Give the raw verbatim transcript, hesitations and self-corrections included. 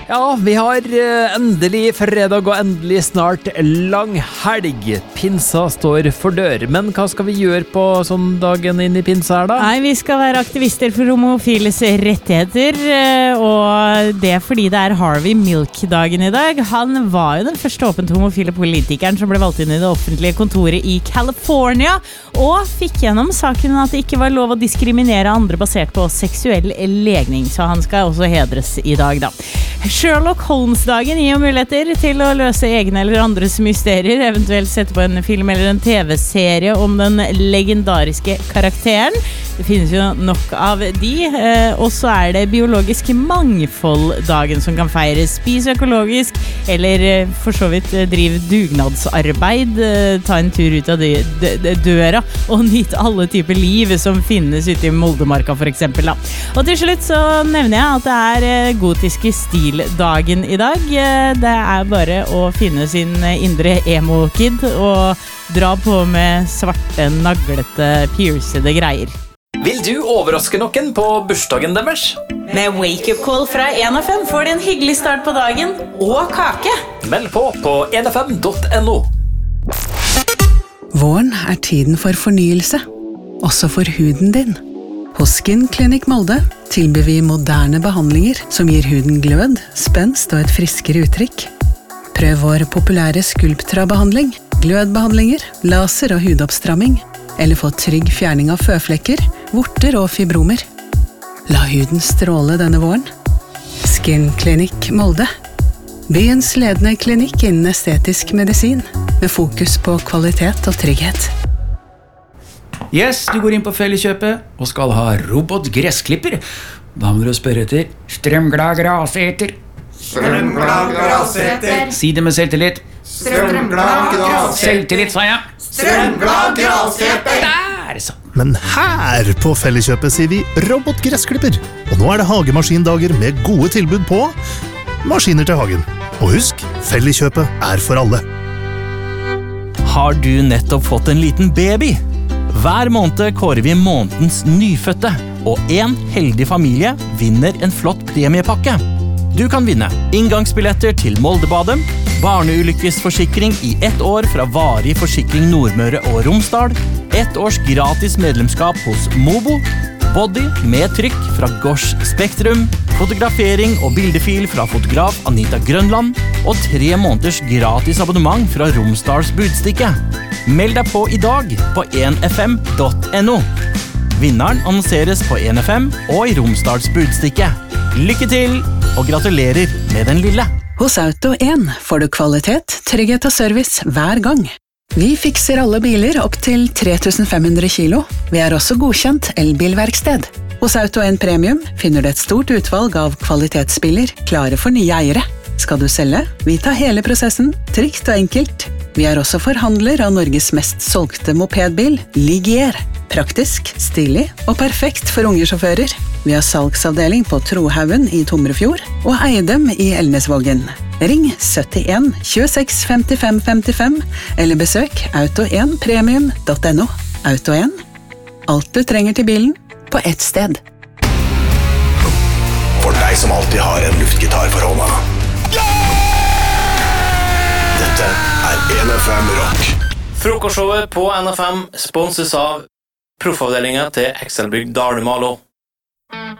Ja, vi har eh, endelig fredag og endelig snart lang helg. Pinsa står for dør, men hva skal vi gjøre på sånn dagen inn i pinsa her da? Nei, vi skal være aktivister for homofiles rettigheter, eh, og det er fordi det er Harvey Milk-dagen i dag. Han var jo den første åpent homofile politikeren som ble valgt inn i det offentlige kontoret i California, og fikk gjennom saken at det ikke var lov å diskriminere andre basert på seksuell legning, så han skal også hedres i dag da. Sherlock Holmes-dagen gir jo muligheter til å løse egne eller andres mysterier, eventuelt sette på en film eller en tv-serie om den legendariske karakteren. Det finnes jo nok av de, eh, og så er det biologisk mangfold-dagen som kan feires. Spis økologisk, eller eh, for så vidt eh, driv dugnadsarbeid, eh, ta en tur ut av dø dø døra og nyte alle typer liv som finnes ute i Moldemarka for eksempel da. Og til slutt så nevner jeg at det er eh, gotiske stildagen i dag. Eh, det er bare å finne sin indre emo-kid og dra på med svarte, naglete, piercede greier. Vil du overraske noen på bursdagen deres? Med wake-up call fra en F M får du en hyggelig start på dagen og kake. Meld på på en f m punktum no. Våren er tiden for fornyelse, også for huden din. Hos Skin Clinic Molde tilbyr vi moderne behandlinger som gir huden glød, spenst og et friskere uttrykk. Prøv vår populære Sculptra-behandling, glødbehandlinger, laser og hudoppstramming, eller få trygg fjerning av føflekker, vorter og fibromer. La huden stråle denne våren. Skin Clinic Molde. Byens ledende klinikk innen estetisk medisin, med fokus på kvalitet og trygghet. Yes, du går inn på Felleskjøpet og skal ha robotgressklipper. Da må du spørre etter strømglad graseter. Strømglad graseter. Si det med selvtillit. Strømglad graseter. Selvtillit, sa jeg. Strømglad graseter. Der, så. Men her på Felleskjøpet sier vi robotgressklipper. Og nå er det hagemaskindager med gode tilbud på maskiner til hagen. Og husk, Felleskjøpet er for alle. Har du nettopp fått en liten baby? Hver måned kårer vi månedens nyfødte, og en heldig familie vinner en flott premiepakke. Du kan vinne inngangsbilletter til Moldebadet, barneulykkesforsikring i ett år fra Varig Forsikring Nordmøre og Romsdal, ett års gratis medlemskap hos Mobo, body med trykk fra Gosh Spektrum, fotografering og bildefil fra fotograf Anita Grønland, og tre måneders gratis abonnement fra Romsdals Budstikke. Meld deg på i dag på en f m punktum no. Vinneren annonseres på en F M og i Romsdals Budstikke. Lykke til, og gratulerer med den lille. Hos Auto en får du kvalitet, trygghet og service hver gang. Vi fikser alle biler opp til tre tusen fem hundre kilo. Vi er også godkjent elbilverksted. Hos Auto en Premium finner du et stort utvalg av kvalitetsbiler klare for nye eiere. Skal du selge? Vi tar hele prosessen, trygt og enkelt. Vi er også forhandler av Norges mest solgte mopedbil, Ligier. Praktisk, stilig og perfekt for unge sjåfører. Vi har salgsavdeling på Trohaugen i Tomrefjord og Eidem i Elnesvågen. Ring syttien tjueseks femtifem femtifem eller besøk auto en premium punktum no. Auto en. Alt du trenger til bilen på ett sted. For deg som alltid har en luftgitar for hånda. Dette er en F M Rock. Frokostshowet på N F M sponses av proffavdelingen til Excelbygg Dalmalo.